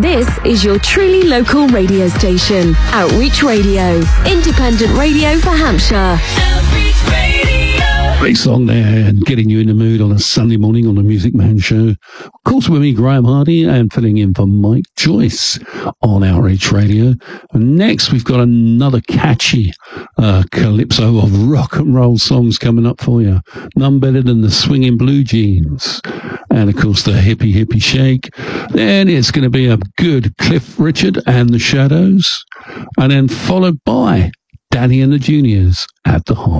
This is your truly local radio station, Outreach Radio, independent radio for Hampshire. Outreach Radio. Great song there, and getting you in the mood on a Sunday morning on the Music Man Show. Of course, with me, Graham Hardy, and filling in for Mike Joyce on Outreach Radio. And next, we've got another catchy calypso of rock and roll songs coming up for you. None better than the Swinging Blue Jeans. And, of course, the Hippie Hippie Shake. Then it's going to be a good Cliff Richard and the Shadows. And then followed by Danny and the Juniors at the Hall.